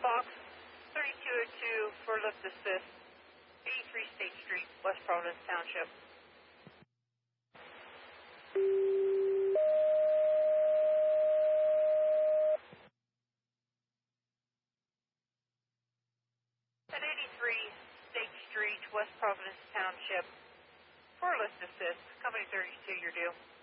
Fox, 3202 for lift assist, 83 State Street, West Providence Township. At 83 State Street, West Providence Township, for lift assist, Company 32, you're due.